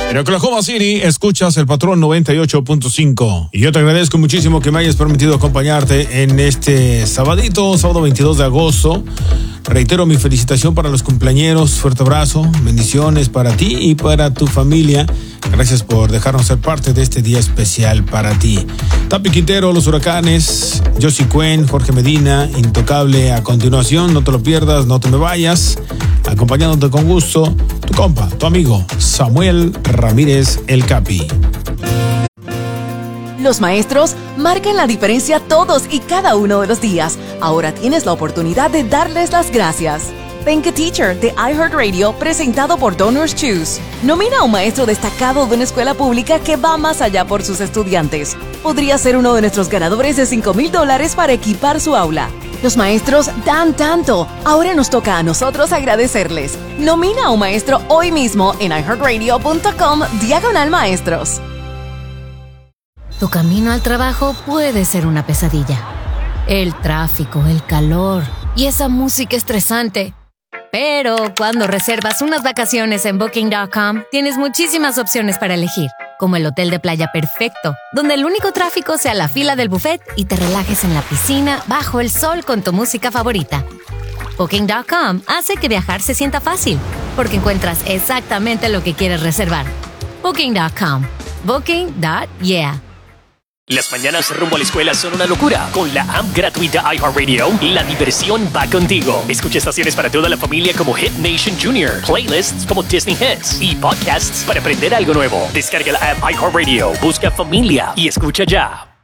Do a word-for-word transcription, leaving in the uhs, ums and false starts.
En Oklahoma City escuchas el Patrón noventa y ocho punto cinco. Y yo te agradezco muchísimo que me hayas permitido acompañarte en este sabadito, sábado veintidós de agosto. Reitero mi felicitación para los cumpleañeros. Fuerte abrazo, bendiciones para ti y para tu familia. Gracias por dejarnos ser parte de este día especial para ti. Tapi Quintero, Los Huracanes, Josie Cuen, Jorge Medina, Intocable a continuación. No te lo pierdas, no te me vayas. Acompañándote con gusto, tu compa, tu amigo, Samuel Ramírez El Capi. Los maestros marcan la diferencia todos y cada uno de los días. Ahora tienes la oportunidad de darles las gracias. Thank a Teacher de iHeartRadio, presentado por Donors Choose. Nomina a un maestro destacado de una escuela pública que va más allá por sus estudiantes. Podría ser uno de nuestros ganadores de cinco mil dólares para equipar su aula. Los maestros dan tanto. Ahora nos toca a nosotros agradecerles. Nomina a un maestro hoy mismo en iHeartRadio.com diagonal maestros. Tu camino al trabajo puede ser una pesadilla. El tráfico, el calor y esa música estresante. Pero cuando reservas unas vacaciones en Booking punto com, tienes muchísimas opciones para elegir, como el hotel de playa perfecto, donde el único tráfico sea la fila del buffet y te relajes en la piscina bajo el sol con tu música favorita. Booking punto com hace que viajar se sienta fácil, porque encuentras exactamente lo que quieres reservar. Booking punto com. Booking punto yeah. Las mañanas rumbo a la escuela son una locura. Con la app gratuita iHeartRadio, la diversión va contigo. Escucha estaciones para toda la familia como Hit Nation Junior, playlists como Disney Hits y podcasts para aprender algo nuevo. Descarga la app iHeartRadio, busca familia y escucha ya.